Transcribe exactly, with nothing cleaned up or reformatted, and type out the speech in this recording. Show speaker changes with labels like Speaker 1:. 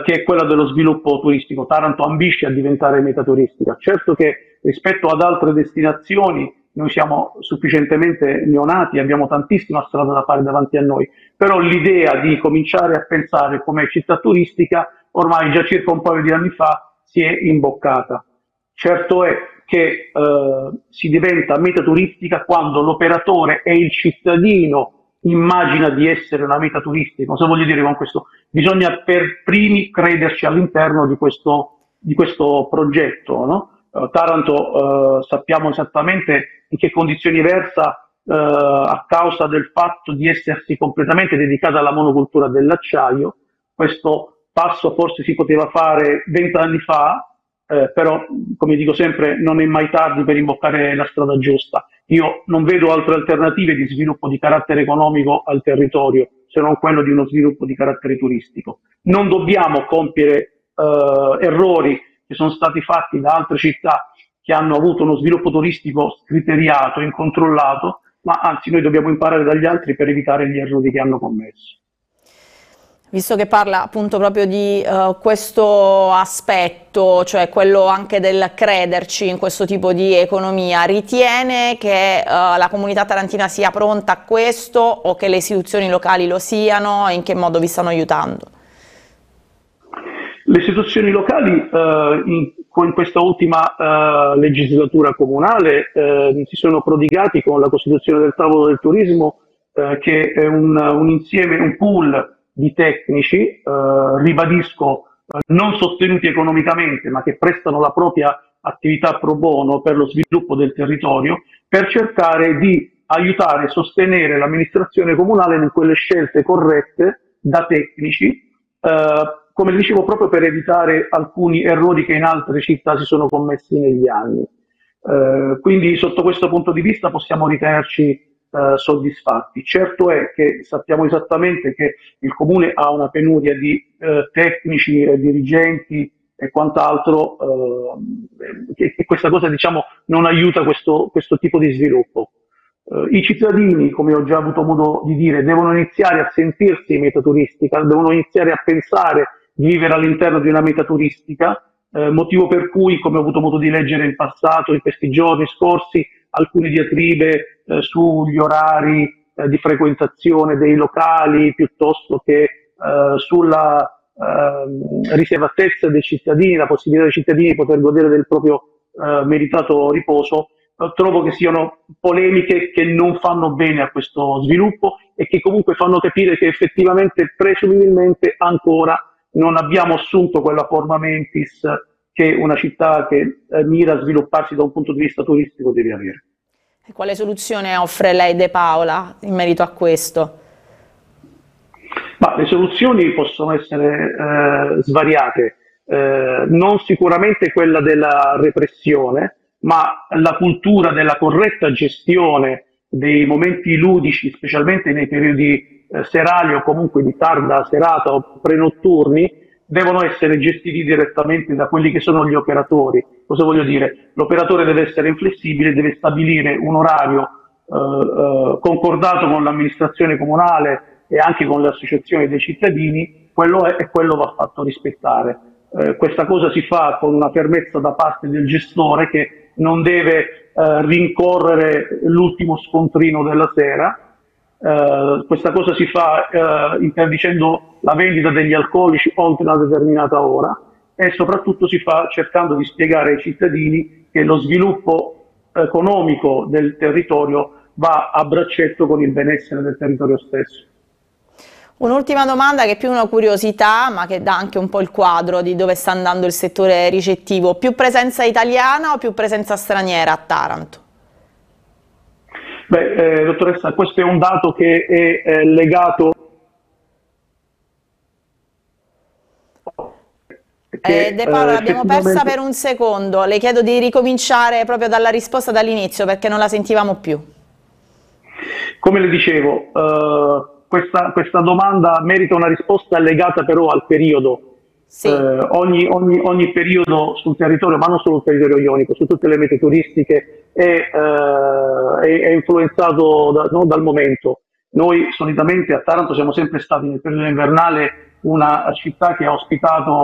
Speaker 1: che è quella dello sviluppo turistico. Taranto ambisce a diventare meta turistica. Certo che rispetto ad altre destinazioni noi siamo sufficientemente neonati, abbiamo tantissima strada da fare davanti a noi, però l'idea di cominciare a pensare come città turistica ormai già circa un paio di anni fa si è imboccata. Certo è che eh, si diventa meta turistica quando l'operatore e il cittadino immagina di essere una meta turistica. Cosa voglio dire con questo? Bisogna per primi crederci all'interno di questo, di questo progetto, no? Uh, Taranto uh, sappiamo esattamente in che condizioni versa uh, a causa del fatto di essersi completamente dedicata alla monocultura dell'acciaio. Questo passo forse si poteva fare vent'anni fa, eh, però come dico sempre non è mai tardi per imboccare la strada giusta. Io non vedo altre alternative di sviluppo di carattere economico al territorio se non quello di uno sviluppo di carattere turistico. Non dobbiamo compiere uh, errori che sono stati fatti da altre città che hanno avuto uno sviluppo turistico scriteriato, incontrollato, ma anzi noi dobbiamo imparare dagli altri per evitare gli errori che hanno commesso.
Speaker 2: Visto che parla appunto proprio di uh, questo aspetto, cioè quello anche del crederci in questo tipo di economia, ritiene che uh, la comunità tarantina sia pronta a questo o che le istituzioni locali lo siano e in che modo vi stanno aiutando?
Speaker 1: Le istituzioni locali eh, in, in questa ultima eh, legislatura comunale eh, si sono prodigati con la costituzione del tavolo del turismo, eh, che è un, un insieme, un pool di tecnici, eh, ribadisco, eh, non sostenuti economicamente, ma che prestano la propria attività pro bono per lo sviluppo del territorio, per cercare di aiutare e sostenere l'amministrazione comunale in quelle scelte corrette da tecnici, eh, come dicevo, proprio per evitare alcuni errori che in altre città si sono commessi negli anni. Eh, quindi sotto questo punto di vista possiamo ritenerci eh, soddisfatti. Certo è che sappiamo esattamente che il Comune ha una penuria di eh, tecnici e dirigenti e quant'altro, eh, e questa cosa diciamo non aiuta questo, questo tipo di sviluppo. Uh, I cittadini, come ho già avuto modo di dire, devono iniziare a sentirsi meta turistica, devono iniziare a pensare di vivere all'interno di una meta turistica, eh, motivo per cui, come ho avuto modo di leggere in passato, in questi giorni scorsi, alcune diatribe eh, sugli orari eh, di frequentazione dei locali, piuttosto che eh, sulla eh, riservatezza dei cittadini, la possibilità dei cittadini di poter godere del proprio eh, meritato riposo. Trovo che siano polemiche che non fanno bene a questo sviluppo e che comunque fanno capire che effettivamente, presumibilmente, ancora non abbiamo assunto quella forma mentis che una città che eh, mira a svilupparsi da un punto di vista turistico deve avere.
Speaker 2: E quale soluzione offre lei, De Paola, in merito a questo?
Speaker 1: Ma le soluzioni possono essere eh, svariate, eh, non sicuramente quella della repressione, ma la cultura della corretta gestione dei momenti ludici, specialmente nei periodi eh, serali o comunque di tarda serata o prenotturni, devono essere gestiti direttamente da quelli che sono gli operatori. Cosa voglio dire? L'operatore deve essere inflessibile, deve stabilire un orario eh, eh, concordato con l'amministrazione comunale e anche con le associazioni dei cittadini, quello è e quello va fatto rispettare. Eh, questa cosa si fa con una fermezza da parte del gestore che non deve eh, rincorrere l'ultimo scontrino della sera. Eh, questa cosa si fa eh, interdicendo la vendita degli alcolici oltre una determinata ora e soprattutto si fa cercando di spiegare ai cittadini che lo sviluppo economico del territorio va a braccetto con il benessere del territorio stesso.
Speaker 2: Un'ultima domanda che è più una curiosità, ma che dà anche un po' il quadro di dove sta andando il settore ricettivo. Più presenza italiana o più presenza straniera a Taranto?
Speaker 1: Beh, eh, dottoressa, questo è un dato che è eh, legato...
Speaker 2: Che, eh, De Paola, eh, l'abbiamo persa per un secondo. Le chiedo di ricominciare proprio dalla risposta dall'inizio perché non la sentivamo più.
Speaker 1: Come le dicevo... Uh... Questa, questa domanda merita una risposta legata però al periodo. Sì. Eh, ogni, ogni, ogni periodo sul territorio, ma non solo sul territorio ionico, su tutte le mete turistiche è, eh, è, è influenzato da, no, dal momento. Noi solitamente a Taranto siamo sempre stati nel periodo invernale una città che ha ospitato